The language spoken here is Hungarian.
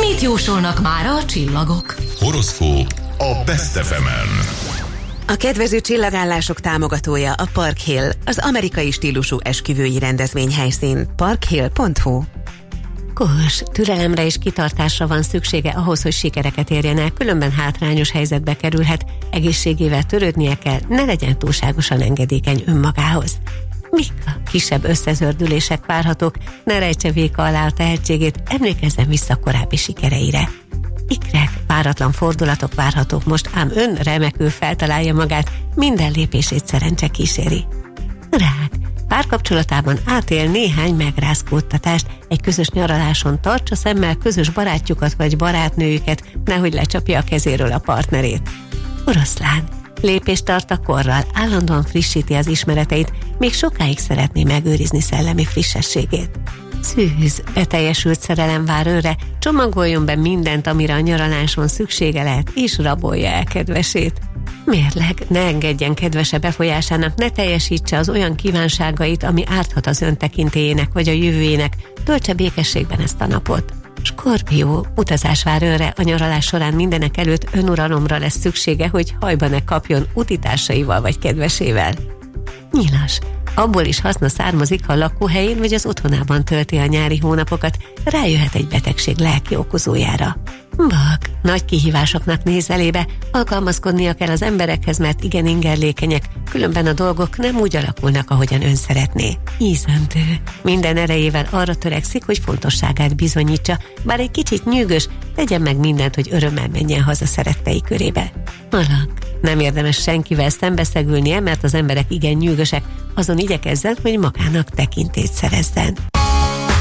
Mit jósolnak mára a csillagok? Horoszkóp a Best FM-en. A kedvező csillagállások támogatója a Park Hill, az amerikai stílusú esküvői rendezvényhelyszín. parkhill.hu. Kós, türelemre és kitartásra van szüksége ahhoz, hogy sikereket érjen el, különben hátrányos helyzetbe kerülhet, egészségével törődnie kell, ne legyen túlságosan engedékeny önmagához. Mik a kisebb összezördülések várhatók, ne rejtse véka alá a tehetségét, emlékezzen vissza korábbi sikereire. Ikrek, váratlan fordulatok várhatók most, ám ön remekül feltalálja magát, minden lépését szerencse kíséri. Rák, párkapcsolatában átél néhány megrázkódtatást, egy közös nyaraláson tartsa szemmel közös barátjukat vagy barátnőjüket, nehogy lecsapja a kezéről a partnerét. Oroszlán, lépést tart a korral, állandóan frissíti az ismereteit, még sokáig szeretné megőrizni szellemi frissességét. Szűz, beteljesült szerelem vár őre, csomagoljon be mindent, amire a nyaraláson szüksége lehet, és rabolja el kedvesét. Mérleg, ne engedjen kedvese befolyásának, ne teljesítse az olyan kívánságait, ami árthat az ön tekintélyének vagy a jövőjének, töltse békességben ezt a napot. Skorpió, utazás vár őre, a nyaralás során mindenek előtt önuralomra lesz szüksége, hogy hajba ne kapjon utitársaival vagy kedvesével. Nyilas, abból is haszna származik, ha a lakóhelyén vagy az otthonában tölti a nyári hónapokat, rájöhet egy betegség lelki okozójára. Bak, nagy kihívásoknak néz elébe, alkalmazkodnia kell az emberekhez, mert igen ingerlékenyek, különben a dolgok nem úgy alakulnak, ahogyan ön szeretné. Ízöntő, minden erejével arra törekszik, hogy fontosságát bizonyítsa, bár egy kicsit nyűgös, tegyen meg mindent, hogy örömmel menjen haza szerettei körébe. Malak, nem érdemes senkivel szembeszegülnie, mert az emberek igen nyűgösek, azon igyekezzen, hogy magának tekintét szerezzen.